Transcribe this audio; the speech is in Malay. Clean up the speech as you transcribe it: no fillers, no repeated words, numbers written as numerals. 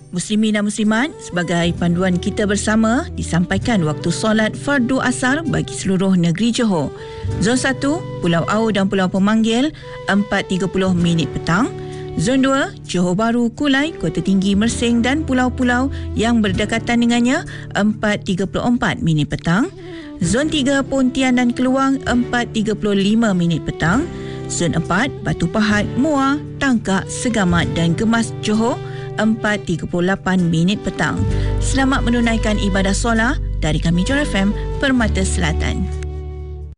Muslimin dan muslimat, sebagai panduan kita bersama, disampaikan waktu solat fardu asar bagi seluruh negeri Johor. Zon 1, Pulau Au dan Pulau Pemanggil, 4.30 minit petang. Zon 2, Johor Bahru, Kulai, Kota Tinggi, Mersing dan pulau-pulau yang berdekatan dengannya, 4.34 minit petang. Zon 3, Pontian dan Keluang, 4.35 minit petang. Zon 4, Batu Pahat, Muar, Tangkak, Segamat dan Gemas, Johor, 4.38 minit petang. Selamat menunaikan ibadah solat dari kami Johor FM, Permata Selatan.